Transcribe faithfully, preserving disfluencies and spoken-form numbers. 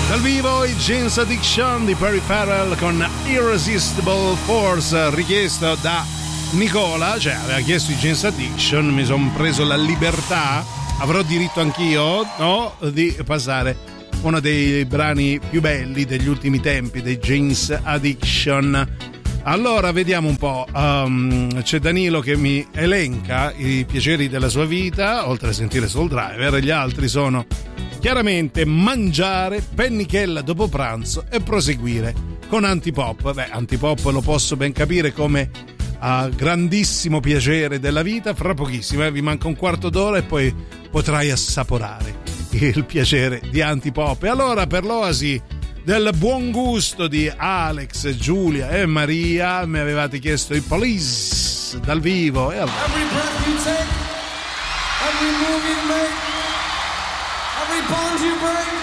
Dal vivo i Jeans Addiction di Perry Farrell con Irresistible Force, richiesto da Nicola, cioè aveva chiesto i Jeans Addiction, mi sono preso la libertà, avrò diritto anch'io, no, di passare uno dei brani più belli degli ultimi tempi dei Jeans Addiction. Allora vediamo un po', um, c'è Danilo che mi elenca i piaceri della sua vita, oltre a sentire Soul Driver, gli altri sono chiaramente mangiare, pennichella dopo pranzo e proseguire con Antipop. Beh, Antipop lo posso ben capire come uh, grandissimo piacere della vita. Fra pochissimo, eh, vi manca un quarto d'ora e poi potrai assaporare il piacere di Antipop. E allora, per l'oasi del buon gusto di Alex, Giulia e Maria, mi avevate chiesto i Police dal vivo. E allora... Every breath you take, every move you make, every bond you break.